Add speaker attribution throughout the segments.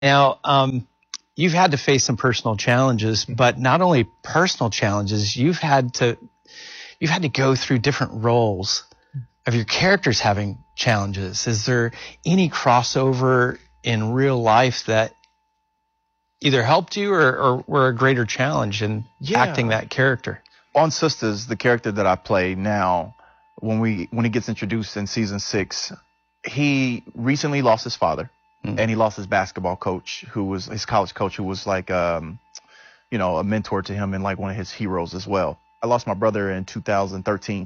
Speaker 1: Now, you've had to face some personal challenges, but not only personal challenges, you've had to go through different roles of your characters having challenges. Is there any crossover in real life that either helped you or were a greater challenge in acting that character?
Speaker 2: On Sisters, the character that I play now, when he gets introduced in season 6, he recently lost his father, and he lost his basketball coach, who was his college coach, who was like, a mentor to him and like one of his heroes as well. I lost my brother in 2013.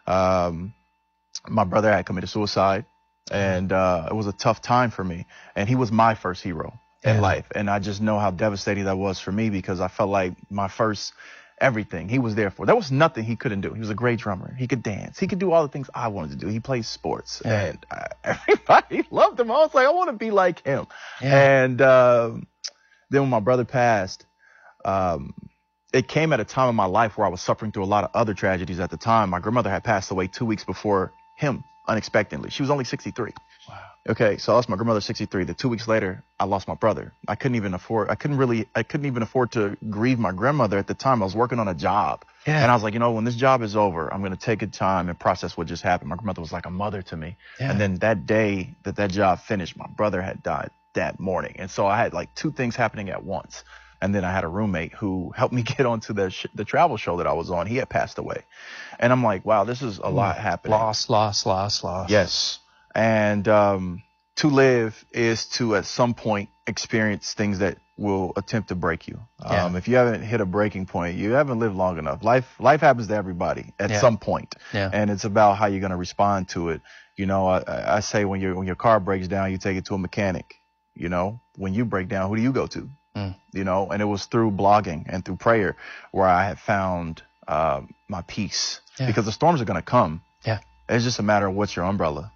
Speaker 2: My brother had committed suicide, and it was a tough time for me. And he was my first hero in life. And I just know how devastating that was for me, because I felt like my first everything he was there for. There was nothing he couldn't do. He was a great drummer. He could dance. He could do all the things I wanted to do. He played sports, and everybody loved him. I was like, I want to be like him. And then when my brother passed, it came at a time in my life where I was suffering through a lot of other tragedies at the time. My grandmother had passed away 2 weeks before him, unexpectedly. She was only 63. Wow. Okay, so I lost my grandmother 63. The 2 weeks later, I lost my brother. I couldn't even afford to grieve my grandmother at the time. I was working on a job. Yeah. And I was like, when this job is over, I'm going to take a time and process what just happened. My grandmother was like a mother to me. Yeah. And then that day that job finished, my brother had died that morning. And so I had like two things happening at once. And then I had a roommate who helped me get onto the travel show that I was on. He had passed away. And I'm like, wow, this is a lot happening.
Speaker 1: Loss.
Speaker 2: Yes. And to live is to, at some point, experience things that will attempt to break you. If you haven't hit a breaking point, you haven't lived long enough. Life happens to everybody at some point. Yeah. And it's about how you're going to respond to it. I say when your car breaks down, you take it to a mechanic. When you break down, who do you go to? And it was through blogging and through prayer where I had found my peace, because the storms are going to come. Yeah. It's just a matter of what's your umbrella.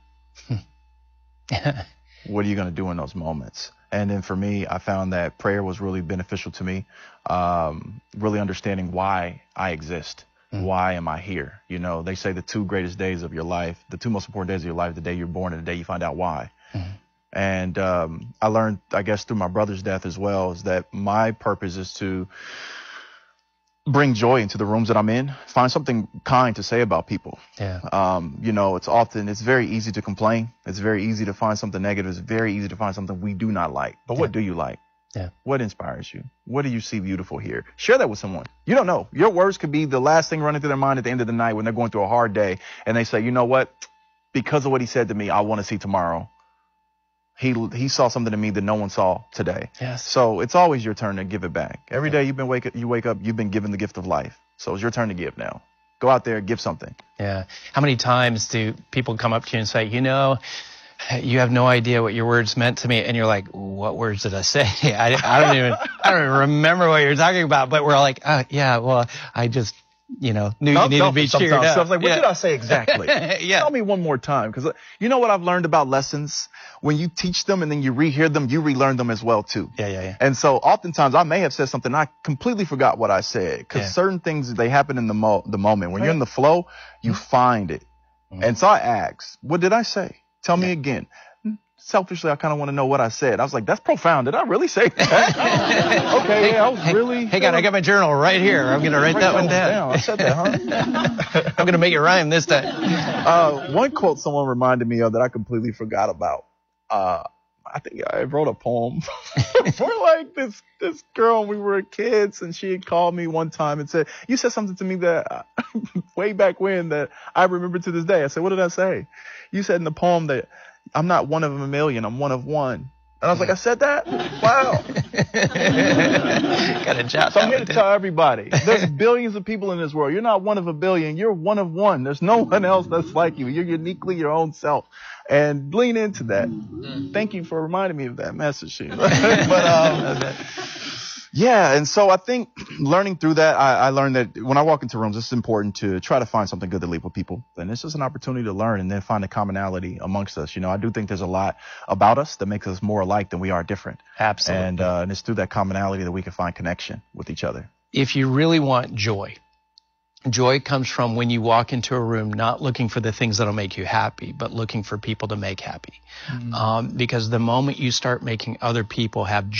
Speaker 2: What are you going to do in those moments? And then for me, I found that prayer was really beneficial to me, really understanding why I exist. Why am I here? They say the two greatest days of your life, the two most important days of your life, the day you're born and the day you find out why. And I learned, I guess, through my brother's death as well, is that my purpose is to bring joy into the rooms that I'm in, find something kind to say about people. Yeah. It's very easy to complain. It's very easy to find something negative. It's very easy to find something we do not like. But what do you like? Yeah. What inspires you? What do you see beautiful here? Share that with someone. You don't know. Your words could be the last thing running through their mind at the end of the night when they're going through a hard day. And they say, you know what? Because of what he said to me, I want to see tomorrow. He saw something in me that no one saw today. Yes. So it's always your turn to give it back. Every day you wake up, you've been given the gift of life. So it's your turn to give now. Go out there, give something. Yeah.
Speaker 1: How many times do people come up to you and say, you have no idea what your words meant to me, and you're like, what words did I say? I don't even remember what you're talking about. But we're like, I just knew you needed to be cheered up.
Speaker 2: So I was like, what did I say exactly? Tell me one more time. Because you know what I've learned about lessons? When you teach them and then you rehear them, you relearn them as well, too. Yeah. And so oftentimes I may have said something, I completely forgot what I said. Because certain things, they happen in the moment. When you're in the flow, you find it. And so I asked, what did I say? Tell me again. Selfishly, I kind of want to know what I said. I was like, that's profound. Did I really say that? Okay, I was really...
Speaker 1: Hey, God, I got my journal right here. I'm going to write that one down.
Speaker 2: I said that, huh?
Speaker 1: I'm going to make it rhyme this time.
Speaker 2: One quote someone reminded me of that I completely forgot about. I think I wrote a poem for like this girl when we were kids, and she had called me one time and said, you said something to me that way back when that I remember to this day. I said, what did I say? You said in the poem that I'm not one of a million, I'm one of one. And I was like, I said that? Wow.
Speaker 1: Got to jot
Speaker 2: So I'm here to tell everybody, there's billions of people in this world. You're not one of a billion. You're one of one. There's no one else that's like you. You're uniquely your own self. And lean into that. Thank you for reminding me of that message, Sheila. But yeah, and so I think learning through that, I learned that when I walk into rooms, it's important to try to find something good to leave with people. And it's just an opportunity to learn and then find a commonality amongst us. I do think there's a lot about us that makes us more alike than we are different.
Speaker 1: Absolutely.
Speaker 2: And it's through that commonality that we can find connection with each other.
Speaker 1: If you really want joy, Joy comes from when you walk into a room not looking for the things that'll make you happy, but looking for people to make happy. Because the moment you start making other people have